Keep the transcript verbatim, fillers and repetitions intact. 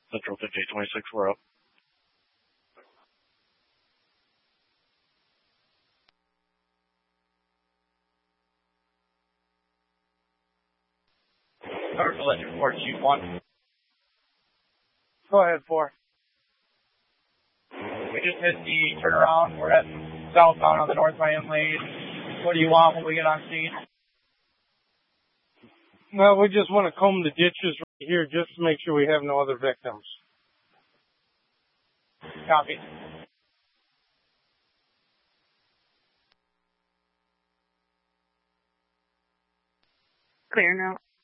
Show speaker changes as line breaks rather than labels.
Central fifty-eight twenty-six, we're up.
Commercial Electric four, Chief one.
Go ahead, four.
We just hit the turnaround. We're at southbound on the North Miami lane. What do you want when we get on scene?
Well, we just want to comb the ditches right here just to make sure we have no other victims.
Copy.
Clear now.